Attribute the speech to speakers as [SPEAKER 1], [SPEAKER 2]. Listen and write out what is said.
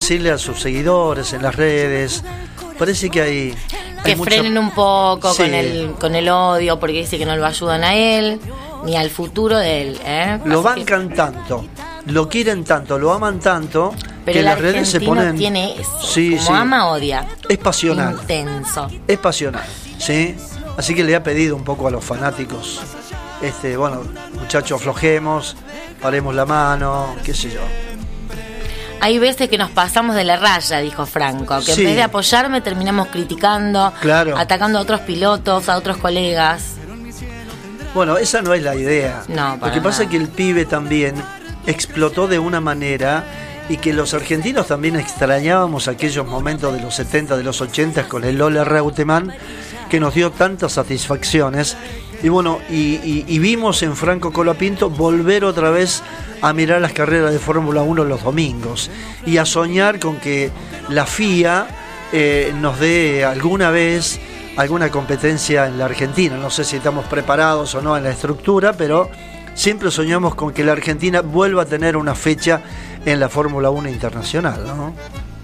[SPEAKER 1] decirle a sus seguidores en las redes. Parece que hay
[SPEAKER 2] que frenen un poco
[SPEAKER 1] sí,
[SPEAKER 2] con el odio, porque dice que no lo ayudan a él ni al futuro de él, ¿eh?
[SPEAKER 1] Lo
[SPEAKER 2] Así
[SPEAKER 1] bancan tanto, lo quieren tanto, lo aman tanto,
[SPEAKER 2] pero
[SPEAKER 1] que
[SPEAKER 2] el
[SPEAKER 1] las redes se ponen...
[SPEAKER 2] tiene eso,
[SPEAKER 1] sí,
[SPEAKER 2] como
[SPEAKER 1] sí,
[SPEAKER 2] ama, odia.
[SPEAKER 1] es pasional.
[SPEAKER 2] Intenso.
[SPEAKER 1] Es pasional, ¿sí? Así que le ha pedido un poco a los fanáticos, bueno, muchachos, aflojemos, paremos la mano, qué sé yo.
[SPEAKER 2] Hay veces que nos pasamos de la raya, dijo Franco, que
[SPEAKER 1] Sí.
[SPEAKER 2] en vez de apoyarme terminamos criticando,
[SPEAKER 1] Claro.
[SPEAKER 2] atacando a otros pilotos, a otros colegas.
[SPEAKER 1] Bueno, esa no es la idea.
[SPEAKER 2] No,
[SPEAKER 1] Lo
[SPEAKER 2] para
[SPEAKER 1] que pasa
[SPEAKER 2] nada.
[SPEAKER 1] es que el pibe también explotó de una manera y que los argentinos también extrañábamos aquellos momentos de los 70, de los 80 con el Lola Reutemann, que nos dio tantas satisfacciones. Y bueno, y vimos en Franco Colapinto volver otra vez a mirar las carreras de Fórmula 1 los domingos y a soñar con que la FIA nos dé alguna vez alguna competencia en la Argentina. No sé si estamos preparados o no en la estructura, pero siempre soñamos con que la Argentina vuelva a tener una fecha en la Fórmula 1 internacional, ¿no?